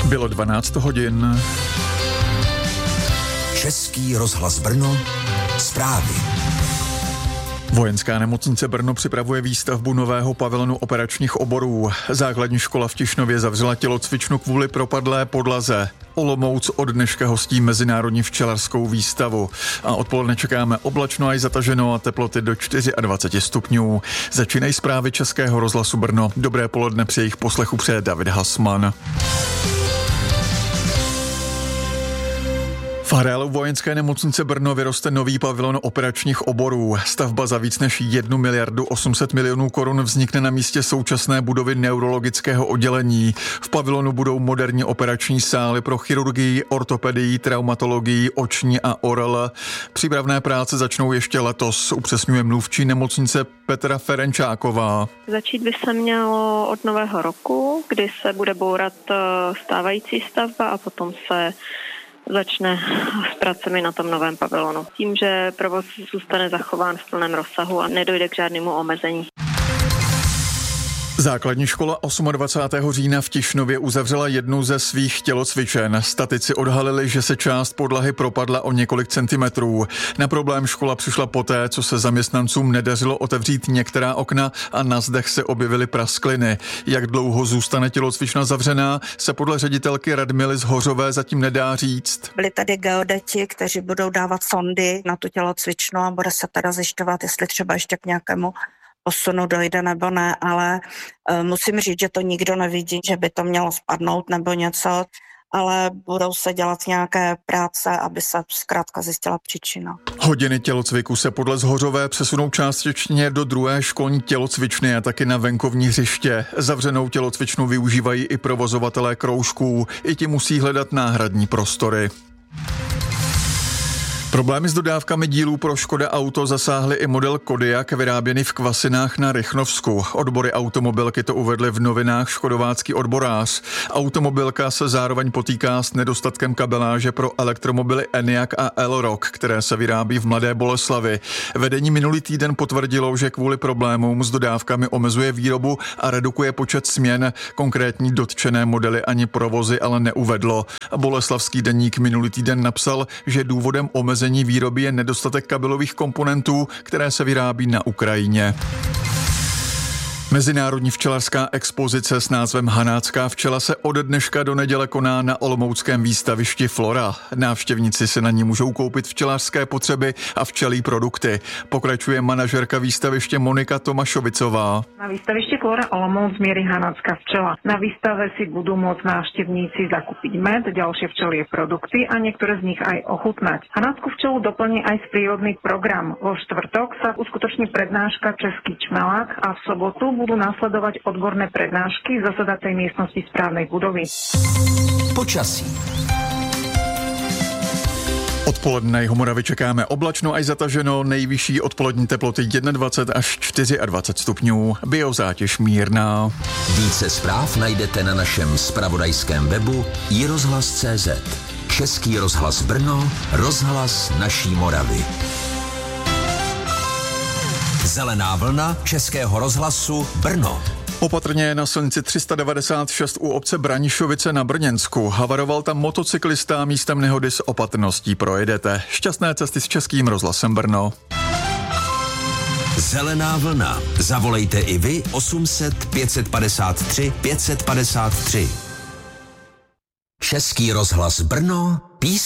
Bylo 12 hodin. Český rozhlas Brno, zprávy. Vojenská nemocnice Brno připravuje výstavbu nového pavilonu operačních oborů. Základní škola v Tišnově zavřela tělocvičnu kvůli propadlé podlaze. Olomouc od dneška hostí mezinárodní včelařskou výstavu. A odpoledne čekáme oblačno až zataženo a teploty do 24 stupňů. Začínají zprávy Českého rozhlasu Brno. Dobré poledne, při jejich poslechu přeje David Hasman. V areálu vojenské nemocnice Brno vyroste nový pavilon operačních oborů. Stavba za víc než 1 miliardu 800 milionů korun vznikne na místě současné budovy neurologického oddělení. V pavilonu budou moderní operační sály pro chirurgii, ortopedii, traumatologii, oční a ORL. Přípravné práce začnou ještě letos, upřesňuje mluvčí nemocnice Petra Ferenčáková. Začít by se mělo od nového roku, kdy se bude bourat stávající stavba a potom se začne s pracemi na tom novém pavilonu. Tím, že provoz zůstane zachován v plném rozsahu a nedojde k žádnému omezení. Základní škola 28. října v Tišnově uzavřela jednu ze svých tělocvičen. Statici odhalili, že se část podlahy propadla o několik centimetrů. Na problém škola přišla poté, co se zaměstnancům nedařilo otevřít některá okna a na zdech se objevily praskliny. Jak dlouho zůstane tělocvična zavřená, se podle ředitelky Radmily Zhořové zatím nedá říct. Byli tady geodeti, kteří budou dávat sondy na tu tělocvičnu a bude se teda zjišťovat, jestli třeba ještě k nějakému posunu dojde nebo ne, ale musím říct, že to nikdo nevidí, že by to mělo spadnout nebo něco, ale budou se dělat nějaké práce, aby se zkrátka zjistila příčina. Hodiny tělocviku se podle Zhořové přesunou částečně do druhé školní tělocvičny a taky na venkovní hřiště. Zavřenou tělocvičnu využívají i provozovatelé kroužků, i ti musí hledat náhradní prostory. Problémy s dodávkami dílů pro Škoda Auto zasáhly i model Kodiaq vyráběný v Kvasinách na Rychnovsku. Odbory automobilky to uvedly v novinách Škodovácký odborář. Automobilka se zároveň potýká s nedostatkem kabeláže pro elektromobily Enyaq a Elrock, které se vyrábí v Mladé Boleslavi. Vedení minulý týden potvrdilo, že kvůli problémům s dodávkami omezuje výrobu a redukuje počet směn. Konkrétní dotčené modely ani provozy ale neuvedlo. Boleslavský deník minulý týden napsal, že důvodem omezení výroby je nedostatek kabelových komponentů, které se vyrábí na Ukrajině. Mezinárodní včelařská expozice s názvem Hanácká včela se od dneška do neděle koná na olomouckém výstavišti Flora. Návštěvníci si na ní můžou koupit včelařské potřeby a včelí produkty. Pokračuje manažerka výstaviště Monika Tomašovicová. Na výstavišti Flora Olomouc mierí Hanácká včela. Na výstave si budú môcť návštevníci zakúpiť med, ďalšie včelie produkty a niektoré z nich aj ochutnať. Hanácku včelu doplní aj sprievodný program. Vo štvrtok sa uskutoční prednáška Český čmelák a v sobotu budú nasledovať odborné prednášky v zasadacej miestnosti správnej budovy. Počasí. Odpoledne na Moravy čekáme oblačno až zataženo, nejvyšší odpolední teploty 21 až 24 stupňů, biozátěž mírná. Více zpráv najdete na našem zpravodajském webu iRozhlas.cz. Český rozhlas Brno, rozhlas naší Moravy. Zelená vlna Českého rozhlasu Brno. Opatrně na silnici 396 u obce Branišovice na Brněnsku. Havaroval tam motocyklista, místem nehody s opatrností projedete. Šťastné cesty s Českým rozhlasem Brno. Zelená vlna. Zavolejte i vy 800 553 553. Český rozhlas Brno, písně.